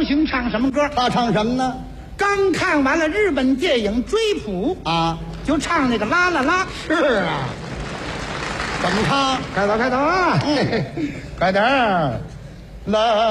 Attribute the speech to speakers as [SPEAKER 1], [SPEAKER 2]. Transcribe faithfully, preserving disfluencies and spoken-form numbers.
[SPEAKER 1] 高兴唱什么歌？
[SPEAKER 2] 他唱什么呢？
[SPEAKER 1] 刚看完了日本电影《追捕》
[SPEAKER 2] 啊，
[SPEAKER 1] 就唱那个啦啦啦。
[SPEAKER 2] 是啊，怎么唱？
[SPEAKER 1] 开头开头啊！
[SPEAKER 2] 嗯，快点儿，啦。